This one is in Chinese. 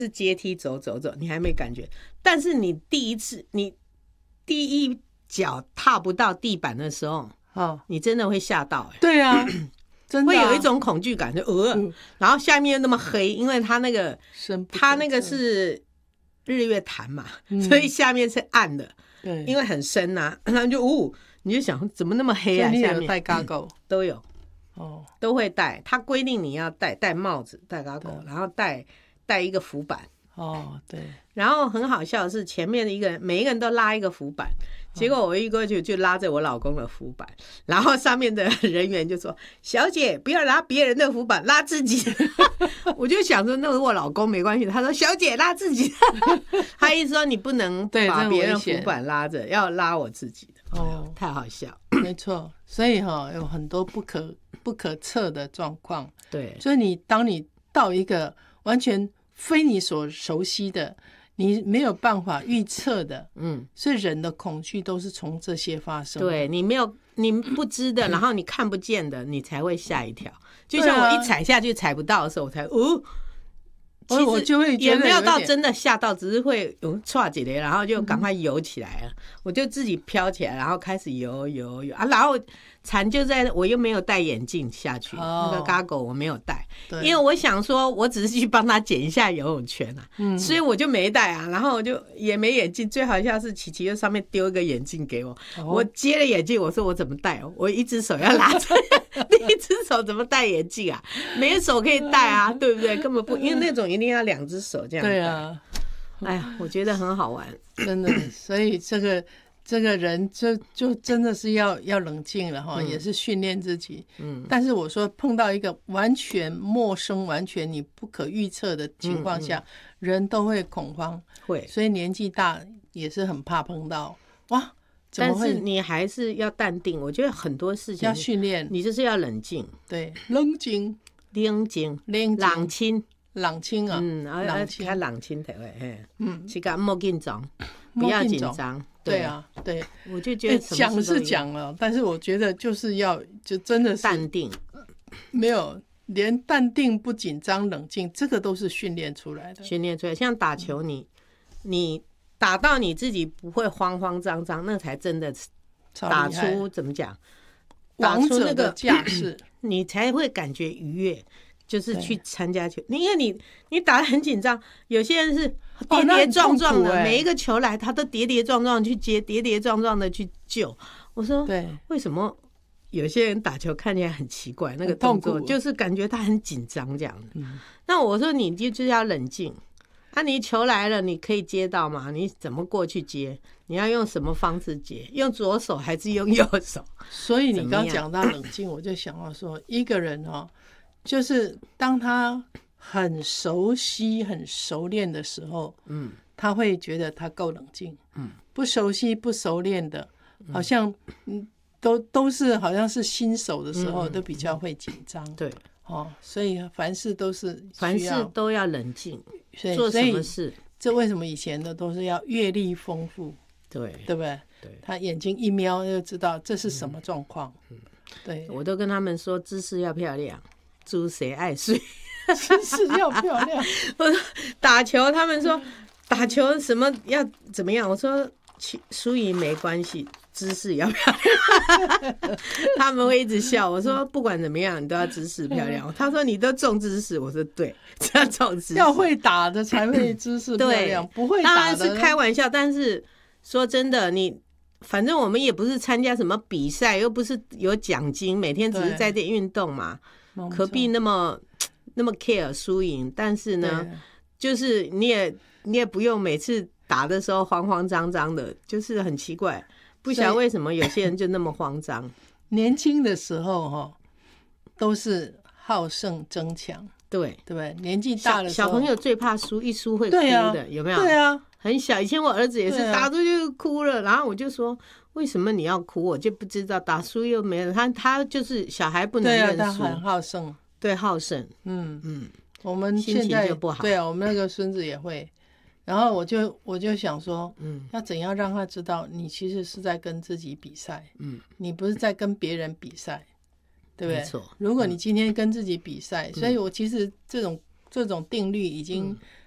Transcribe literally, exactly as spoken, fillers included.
是阶梯走走走，你还没感觉，但是你第一次你第一脚踏不到地板的时候，哦，你真的会吓到、欸。 对啊，真的、啊、 会有一种恐惧感，就呃、嗯，然后下面又那么黑，因为它那个它那个是日月潭嘛、嗯，所以下面是暗的，对，因为很深呐、啊，然后就呜、哦，你就想怎么那么黑啊？ 下面有戴 goggle、嗯、 都有，哦，都会戴，它规定你要戴戴帽子，戴 goggle， 然后戴戴一个浮板。 哦，对， 然后很好笑的是，前面的一个人，每一个人都拉一个浮板，结果我一过去就拉着我老公的浮板，然后上面的人员就说：“小姐，不要拉别人的浮板，拉自己。”我就想说，那是我老公没关系。他说：“小姐拉自己。”他意思说你不能把别人浮板拉着，要拉我自己的。哦，太好笑。 没错，所以哈、哦、有很多不可不可测的状况。 对， 所以你当你到一个完全非你所熟悉的，你没有办法预测的，嗯，所以人的恐惧都是从这些发生的。 对，你没有你不知的，然后你看不见的，你才会吓一跳。就像我一踩下去踩不到的时候，我才哦， 其实我就会觉得也没有到真的吓到，只是会有唰几雷，然后就赶快游起来了、嗯，我就自己飘起来，然后开始游游游啊，然后蝉就在我又没有戴眼镜下去，哦、那个 goggle 我没有戴，因为我想说我只是去帮他捡一下游泳圈啊、嗯，所以我就没戴啊，然后我就也没眼镜，最好笑是琪琪在上面丢一个眼镜给我、哦，我接了眼镜，我说我怎么戴？我一只手要拿着，另一只手怎么戴眼镜啊？没手可以戴啊，对不对？根本不，因为那种一定要两只手这样。 对啊， 哎呀，我觉得很好玩， 真的，所以这个。这个人就就真的是要要冷静了哈、嗯，也是训练自己。嗯，但是我说碰到一个完全陌生、完全你不可预测的情况下、嗯嗯，人都会恐慌， 会， 所以年纪大也是很怕碰到哇。怎么会？ 但是你还是要淡定。我觉得很多事情要训练， 你就是要冷静。 对，冷静， 冷静， 冷静， 冷静啊， 嗯，冷静，较冷静才会，嘿，嗯，是讲莫紧张，不要紧张。 对啊，对， 我就觉得讲是讲了，但是我觉得就是要就真的是淡定， 没有连淡定不紧张冷静，这个都是训练出来的。 训练出来，像打球你，你你打到你自己不会慌慌张张，那才真的打出怎么讲， 王者的架势， 你才会感觉愉悦。就是去参加球，因为你你打得很紧张，有些人是跌跌撞撞的、哦欸，每一个球来他都跌跌撞撞去接，跌跌撞撞的去救。我说，对，为什么有些人打球看起来很奇怪，那个动作就是感觉他很紧张这样的、嗯。那我说你就是要冷静，啊，你球来了你可以接到吗？你怎么过去接？你要用什么方式接？用左手还是用右手？ 所以你刚讲到冷静，我就想到说，一个人哦。就是当他很熟悉、很熟练的时候，嗯，他会觉得他够冷静。嗯，不熟悉、不熟练的，好像嗯，都都是好像是新手的时候，都比较会紧张。对，哦，所以凡事都是凡事都要冷静，做什么事， 这为什么以前的都是要阅历丰富？对，对不对？对，他眼睛一瞄就知道这是什么状况。嗯，对， 我都跟他们说，姿势要漂亮。猪谁爱睡？ 姿势要漂亮。 我说打球，他们说打球什么要怎么样？我说输赢没关系，姿势要漂亮。他们会一直笑。我说不管怎么样，你都要姿势漂亮。他说你都重姿势，我说对，要重姿势。 要会打的才会姿势漂亮，不会打的当然是开玩笑。但是说真的，你反正我们也不是参加什么比赛，又不是有奖金，每天只是在这运动嘛。何必那么那么 care 输赢？但是呢，就是你也你也不用每次打的时候慌慌张张的，就是很奇怪，不晓得为什么有些人就那么慌张。 年轻的时候哈，都是好胜争强，对对不对？年纪大的时候， 小朋友最怕输，一输会哭的，啊、有没有？ 对啊， 很小，以前我儿子也是打出去就哭了，然后我就说。为什么你要哭？我就不知道，打输又没了。他他就是小孩不能认输， 对啊，他很好胜， 对，好胜。 嗯嗯，我们现在就不好， 对啊，我们那个孙子也会。然后我就我就想说，嗯，要怎样让他知道，你其实是在跟自己比赛，嗯，你不是在跟别人比赛，对不对？没错。如果你今天跟自己比赛，嗯、所以我其实这种这种定律已经